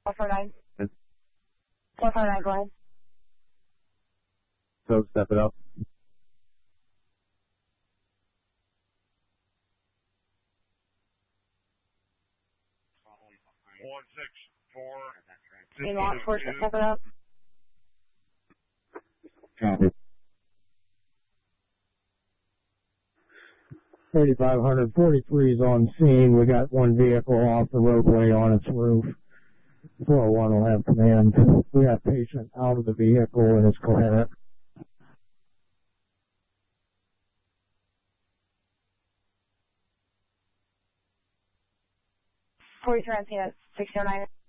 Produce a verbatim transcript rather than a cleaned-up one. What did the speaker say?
four four nine. four four nine, go ahead. So step it up. One six four. Green Lock four, step it up. Copy. thirty-five forty-three is on scene. We got one vehicle off the roadway on its roof. four oh one will have command. We got patient out of the vehicle and it's coherent. forty-three on scene at six oh nine.